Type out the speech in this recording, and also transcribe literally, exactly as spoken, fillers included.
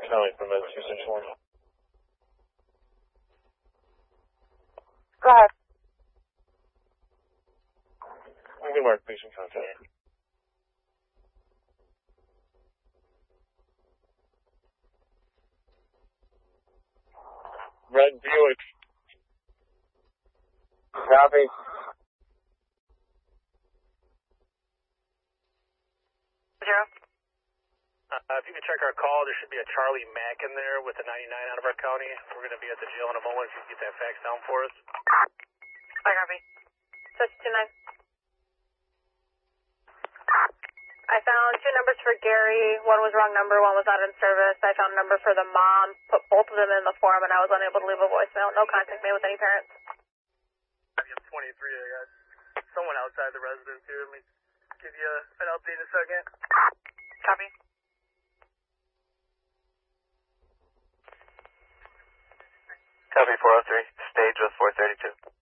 County from Med two six one. Go ahead. I'm going to mark patient contact. Red Buick. Copy. Zero. Uh, if you can check our call, there should be a Charlie Mack in there with a ninety-nine out of our county. We're going to be at the jail in a moment. If you can get that fax down for us. I copy. Touch two nine. I found two numbers for Gary. One was wrong number, one was not in service. I found a number for the mom, put both of them in the form, and I was unable to leave a voicemail. No contact made with any parents. I have twenty-three. I got someone outside the residence here. Let me give you an update in a second. Copy. Copy four oh three. Stage with four thirty-two.